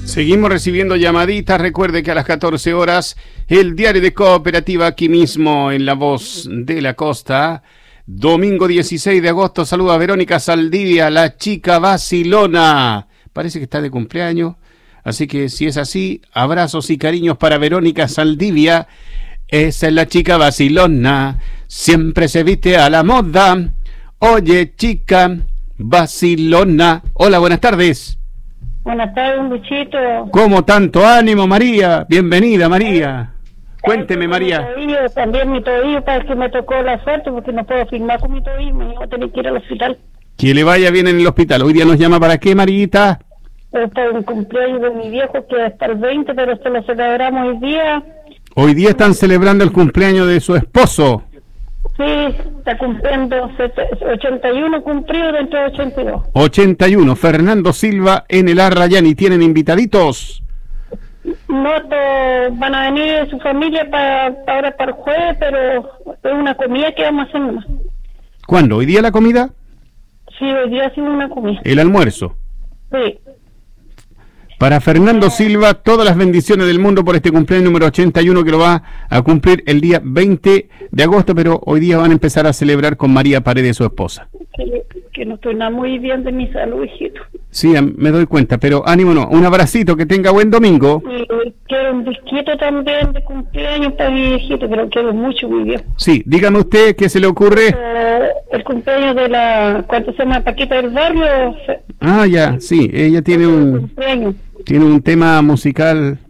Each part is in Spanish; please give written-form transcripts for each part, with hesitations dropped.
Seguimos recibiendo llamaditas. Recuerde que a las 14 horas el diario de Cooperativa aquí mismo en La Voz de la Costa. Domingo 16 de agosto saluda a Verónica Saldivia, la chica vacilona. Parece que está de cumpleaños. Así que si es así, abrazos y cariños para Verónica Saldivia. Esa es la chica vacilona. Siempre se viste a la moda. Oye, chica vacilona. Hola, buenas tardes. Buenas tardes, Luchito. ¿Cómo tanto ánimo, María? Bienvenida, María. Cuénteme, María. También mi tobillo, para que me tocó la suerte, porque no puedo firmar con mi tobillo, me voy a tener que ir al hospital. Que le vaya bien en el hospital. ¿Hoy día nos llama para qué, Marita? Está el cumpleaños de mi viejo, que hasta el 20, pero esto lo celebramos hoy día. Hoy día están celebrando el cumpleaños de su esposo. Sí, está cumpliendo 81 cumplido dentro de 82. 81, Fernando Silva en el Arrayán. ¿Y tienen invitaditos? No, van a venir su familia ahora para el jueves, pero es una comida que vamos a hacer nomás. ¿Cuándo? ¿Hoy día la comida? Sí, hoy día hacemos una comida. ¿El almuerzo? Sí. Para Fernando Silva, todas las bendiciones del mundo por este cumpleaños número 81 que lo va a cumplir el día 20 de agosto, pero hoy día van a empezar a celebrar con María Paredes, su esposa. Que no estoy nada muy bien de mi salud, hijito. Sí, me doy cuenta, pero ánimo no. Un abracito, que tenga buen domingo. Y quiero un disquito también de cumpleaños para mi hijito, que lo quiero mucho, muy bien. Sí, dígame usted, ¿qué se le ocurre? El cumpleaños de ¿cuánto se llama? Paquita del Barrio. Ah, ya, sí, ella tiene un tema musical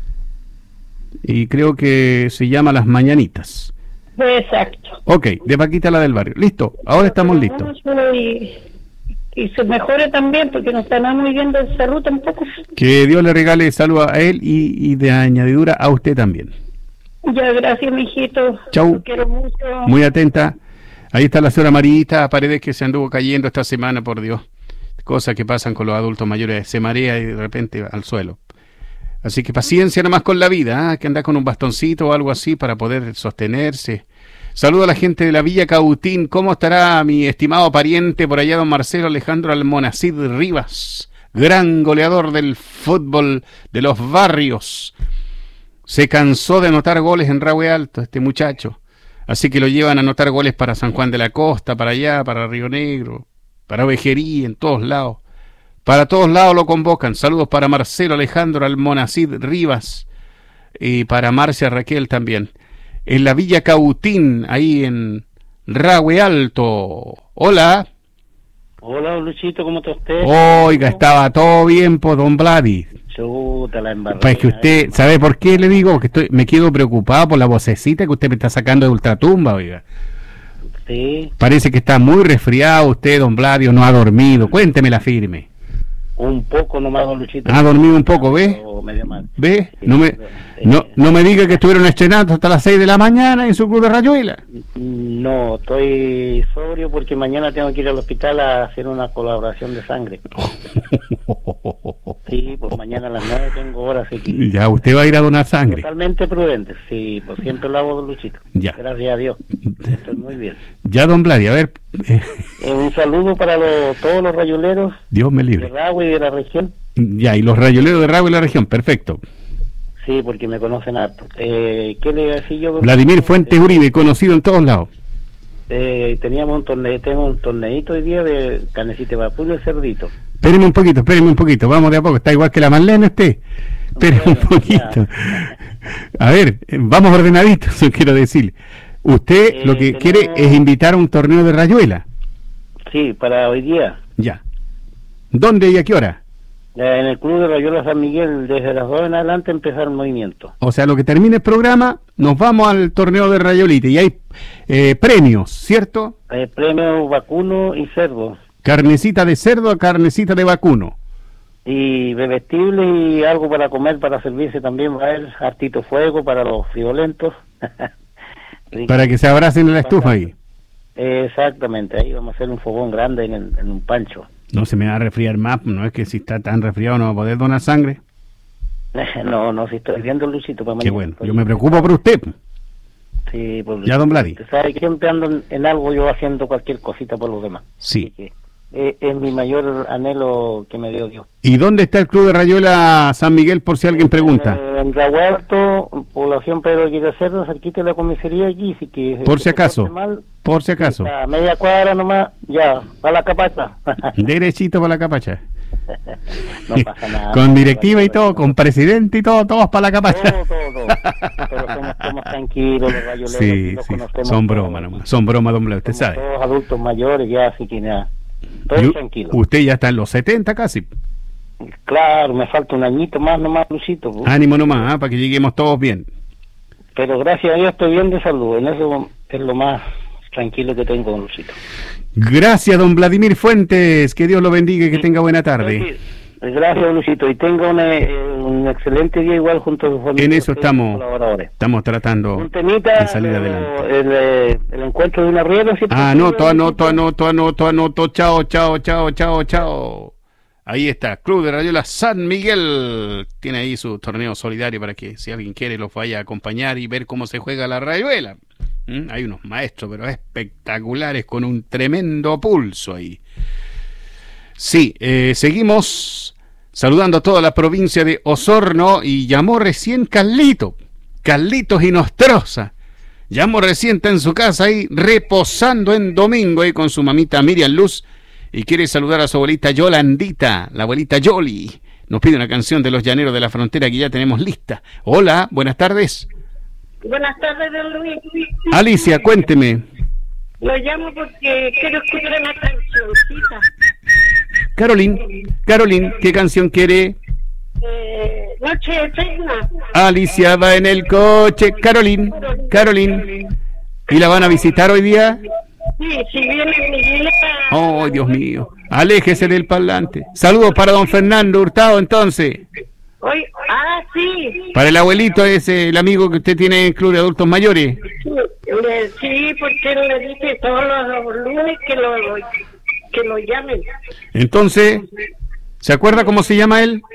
y creo que se llama Las Mañanitas. Exacto. Ok, de Paquita la del Barrio. Listo, ahora estamos listos. Y se mejore también, porque no está nada muy bien de salud tampoco. Que Dios le regale salud a él y de añadidura a usted también. Ya, gracias, mijito. Chau. Lo quiero mucho. Muy atenta. Ahí está la señora Marita Paredes, que se anduvo cayendo esta semana, por Dios. Cosas que pasan con los adultos mayores, se marea y de repente al suelo. Así que paciencia nomás con la vida, que anda con un bastoncito o algo así para poder sostenerse. Saludo a la gente de la Villa Cautín. ¿Cómo estará mi estimado pariente por allá, don Marcelo Alejandro Almonacid Rivas? Gran goleador del fútbol de los barrios. Se cansó de anotar goles en Rahue Alto este muchacho. Así que lo llevan a anotar goles para San Juan de la Costa, para allá, para Río Negro, para Ovejería, en todos lados. Para todos lados lo convocan. Saludos para Marcelo Alejandro Almonacid Rivas y para Marcia Raquel también. En la Villa Cautín, ahí en Rahue Alto. Hola. Hola, Luchito, ¿cómo está usted? Oiga, estaba todo bien, por don Vladi. Chuta, la embarrada. Pues que usted, ¿sabe por qué le digo? Que me quedo preocupado por la vocecita que usted me está sacando de ultratumba, oiga. Sí. Parece que está muy resfriado usted, don Vladio, no ha dormido. Cuéntemela firme. Un poco nomás, don Luchito. Ha dormido un poco, ¿ve? Medio mal. ¿Ve? Sí, No me diga que estuvieron estrenando hasta las 6 de la mañana en su club de Rayuela. No, estoy sobrio porque mañana tengo que ir al hospital a hacer una colaboración de sangre. Sí, pues mañana a las 9 tengo hora, así que... Ya, usted va a ir a donar sangre. Totalmente prudente, sí, pues siempre lo hago, don Luchito. Ya. Gracias a Dios, estoy muy bien. Ya, don Vladi, a ver... Un saludo para todos los rayoleros Dios me de libre. Rahue y de la región. Ya, y los rayoleros de Rahue y la región, perfecto. Sí, porque me conocen harto. ¿Qué le iba a decir yo? Vladimir Fuentes Uribe, conocido en todos lados. Tengo un torneito hoy día de carnecita de vacuno y cerdito. Espéreme un poquito, vamos de a poco, está igual que la Marlene usted. Espéreme un poquito. A ver, vamos ordenaditos, yo quiero decir. Usted lo que quiere es invitar a un torneo de rayuela. Sí, para hoy día. Ya. ¿Dónde y a qué hora? En el Club de Rayuela San Miguel, desde las 2 en adelante empezar el movimiento. O sea, lo que termine el programa, nos vamos al torneo de rayolita y hay premios, ¿cierto? Premios vacuno y cerdo. Carnecita de cerdo a carnecita de vacuno. Y bebestible y algo para comer, para servirse también. Va a haber hartito fuego para los friolentos. Para que se abracen en la estufa ahí. Exactamente, ahí vamos a hacer un fogón grande en un pancho. No se me va a resfriar más, no es que si está tan resfriado no va a poder donar sangre. No, si estoy viendo, Luchito, para mañana. Qué bueno, yo me preocupo por usted. Sí, pues, ya, don Vladi. Usted sabe que siempre ando en algo yo haciendo cualquier cosita por los demás. Sí. es mi mayor anhelo que me dio Dios. ¿Y dónde está el Club de Rayuela San Miguel, por si alguien pregunta? En Rahuerto, población Pedro Aguirre Cerdo, cerquita de la comisaría aquí, si que Por si acaso, por si acaso. A media cuadra nomás, ya, para la capacha. Derechito para la capacha. No pasa nada. Con directiva y todo, con presidente y todo, todos para la capacha. Todo. Pero somos tranquilos, los rayoleros. Sí, los sí, conocemos son todos. bromas nomás, son bromas, don Blas, usted Somos sabe. todos adultos mayores ya, así que nada, todo tranquilo. Usted ya está en los 70 casi. Claro, me falta un añito más nomás, Lucito. Pues. Ánimo nomás, para que lleguemos todos bien. Pero gracias a Dios estoy bien de salud, en eso es lo más tranquilo que tengo, Lucito. Gracias, don Vladimir Fuentes, que Dios lo bendiga y que tenga buena tarde. Gracias, Lucito, y tenga un excelente día igual junto a su familia. En eso estamos tratando un temita, de salir adelante. El encuentro de un arriero. ¿Sí? Anoto, chao. Ahí está, Club de Rayuela San Miguel. Tiene ahí su torneo solidario para que si alguien quiere los vaya a acompañar y ver cómo se juega la rayuela. Hay unos maestros, pero espectaculares, con un tremendo pulso ahí. Sí, seguimos saludando a toda la provincia de Osorno y llamó recién Carlitos Inostroza. Llamó recién, está en su casa ahí, reposando en domingo ahí con su mamita Miriam Luz y quiere saludar a su abuelita Yolandita, la abuelita Yoli. Nos pide una canción de los Llaneros de la Frontera que ya tenemos lista. Hola, buenas tardes. Buenas tardes, don Luis. Alicia, cuénteme. Lo llamo porque quiero escuchar una cancioncita. Carolyn, ¿qué canción quiere? Noche Eterna. Alicia va en el coche. Carolyn. ¿Y la van a visitar hoy día? Sí, viene mi nieta. Oh, Dios mío. Aléjese del parlante. Saludos para don Fernando Hurtado, entonces. Hoy, sí. Para el abuelito, ese, el amigo que usted tiene en el Club de Adultos Mayores. Sí, porque le dice todos los lunes que lo llamen. Entonces, ¿se acuerda cómo se llama él?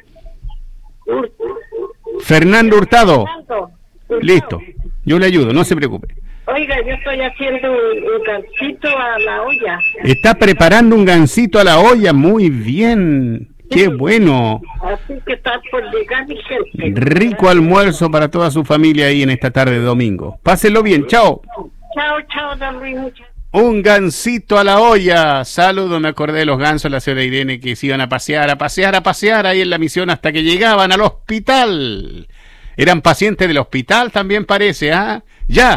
Fernando Hurtado. Listo, yo le ayudo, no se preocupe. Oiga, yo estoy haciendo un gansito a la olla. Está preparando un gansito a la olla, muy bien. ¡Qué bueno! Así que está por llegar mi gente. Rico almuerzo para toda su familia ahí en esta tarde de domingo. Pásenlo bien, chao. Chao, don Luis. Un gansito a la olla. Saludo, me acordé de los gansos, la señora Irene, que se iban a pasear ahí en la misión hasta que llegaban al hospital. Eran pacientes del hospital también parece, ¿ah? Ya.